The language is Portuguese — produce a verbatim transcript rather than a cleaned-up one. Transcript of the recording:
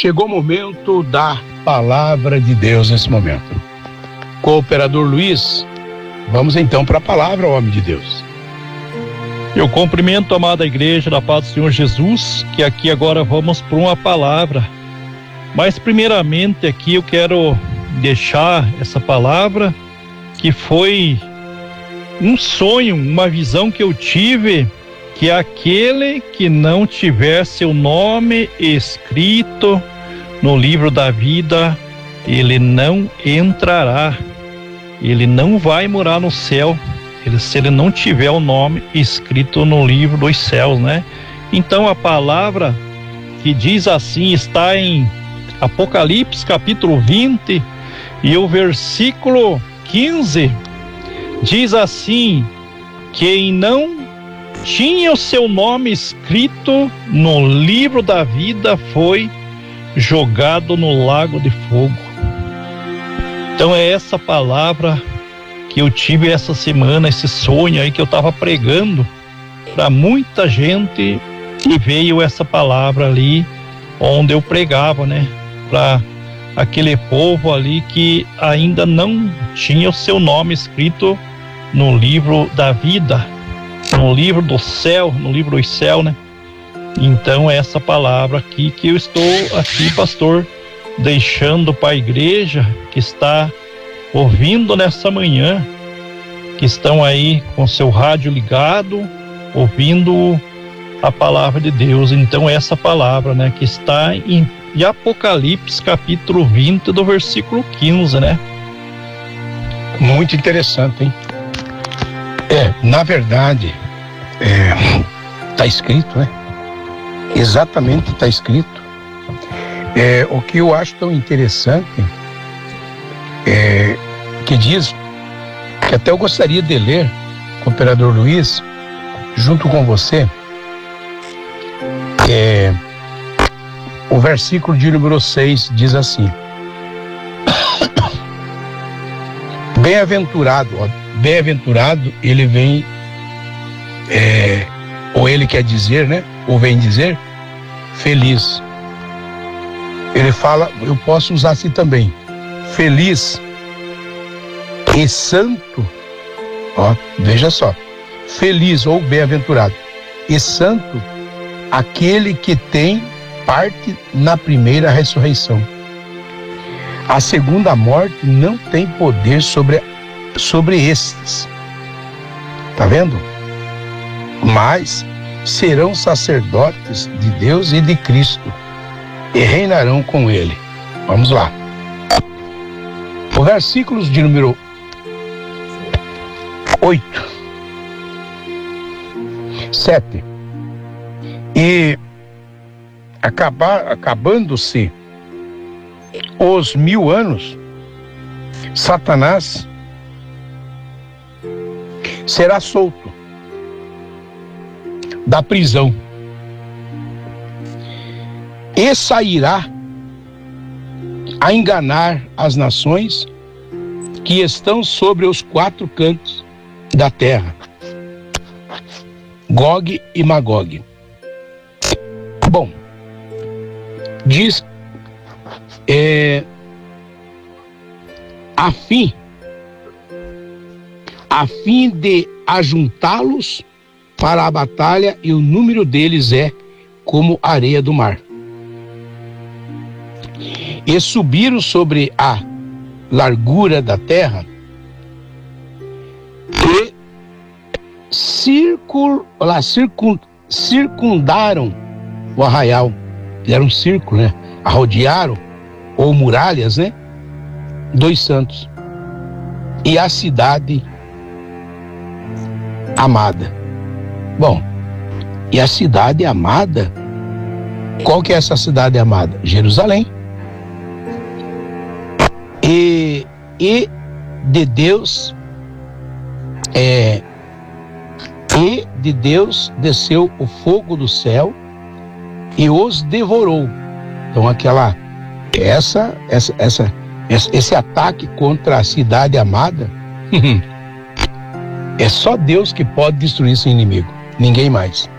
chegou o momento da palavra de Deus nesse momento. Cooperador Luiz, vamos então para a palavra, homem de Deus. Eu cumprimento a amada igreja da paz do Senhor Jesus, que aqui agora vamos para uma palavra. Mas primeiramente aqui eu quero deixar essa palavra que foi um sonho, uma visão que eu tive, que aquele que não tiver seu nome escrito no livro da vida, ele não entrará, ele não vai morar no céu, ele, se ele não tiver o nome escrito no livro dos céus, né? Então a palavra que diz assim está em Apocalipse capítulo vinte e o versículo quinze diz assim: quem não tinha o seu nome escrito no livro da vida foi jogado no lago de fogo. Então é essa palavra que eu tive essa semana, esse sonho aí que eu estava pregando para muita gente, e veio essa palavra ali onde eu pregava, né? Para aquele povo ali que ainda não tinha o seu nome escrito no livro da vida, no livro do céu, no livro do céu, né? Então essa palavra aqui que eu estou aqui, pastor, deixando para a igreja que está ouvindo nessa manhã, que estão aí com seu rádio ligado, ouvindo a palavra de Deus. Então essa palavra, né, que está em Apocalipse capítulo vinte do versículo quinze, né? Muito interessante, hein? É, na verdade, é, tá escrito, né? Exatamente está escrito. É, o que eu acho tão interessante é que diz, que até eu gostaria de ler, Cooperador Luiz, junto com você, é, o versículo de número seis diz assim: bem-aventurado, ó, bem-aventurado, ele vem, é, ou ele quer dizer, né? Ou vem dizer, feliz. Ele fala, eu posso usar assim também, feliz e santo, ó, veja só, feliz ou bem-aventurado e santo aquele que tem parte na primeira ressurreição. A segunda morte não tem poder sobre, sobre estes. Tá vendo? Mas serão sacerdotes de Deus e de Cristo e reinarão com ele. Vamos lá. O versículo de número oito, sete. E acabar, acabando-se os mil anos, Satanás será solto da prisão e sairá a enganar as nações que estão sobre os quatro cantos da terra, Gog e Magog. Bom, diz é, a fim a fim de ajuntá-los para a batalha, e o número deles é como areia do mar. E subiram sobre a largura da terra e circul, lá, circun, circundaram o arraial. Fizeram um círculo, né? Arrodearam, ou muralhas, né? Dos santos. E a cidade amada. Bom, e a cidade amada, qual que é essa cidade amada? Jerusalém. E, e de Deus, é, e de Deus desceu o fogo do céu e os devorou. Então aquela, essa, essa, essa, esse ataque contra a cidade amada, é só Deus que pode destruir esse inimigo, ninguém mais.